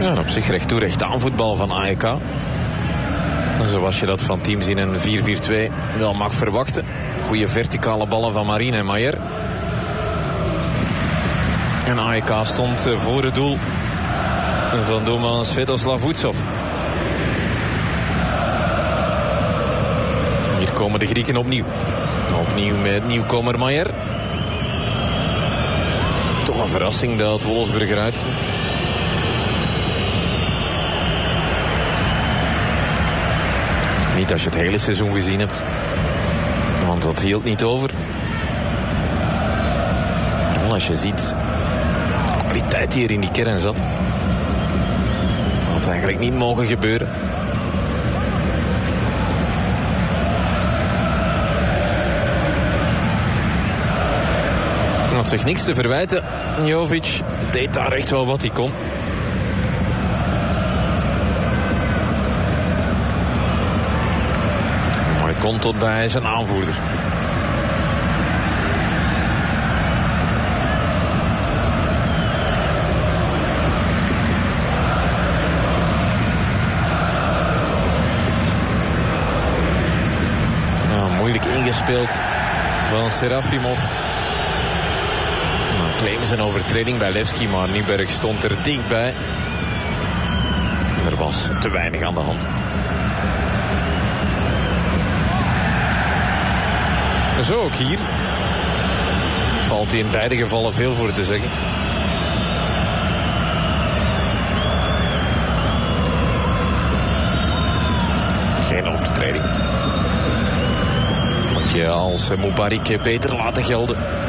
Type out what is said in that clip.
Ja, op zich recht toe recht aan voetbal van AEK. Zoals je dat van teams in een 4-4-2 wel mag verwachten. Goede verticale ballen van Marine en Maier. En AEK stond voor het doel van doelman Svetoslav Vutsov. Hier komen de Grieken opnieuw. Opnieuw met nieuwkomer Maier. Toch een verrassing dat Wolfsburg eruit ging. Niet als je het hele seizoen gezien hebt. Want dat hield niet over. Maar wel als je ziet de kwaliteit die er in die kern zat. Had eigenlijk niet mogen gebeuren. Hij had zich niks te verwijten. Jovic deed daar echt wel wat hij kon. Maar hij kon tot bij zijn aanvoerder. Moeilijk ingespeeld van Serafimov. Claimen zijn overtreding bij Levski, maar Nyberg stond er dichtbij. Er was te weinig aan de hand. Zo ook hier. Valt hij in beide gevallen veel voor te zeggen. Geen overtreding. Moet je als Mubarak beter laten gelden.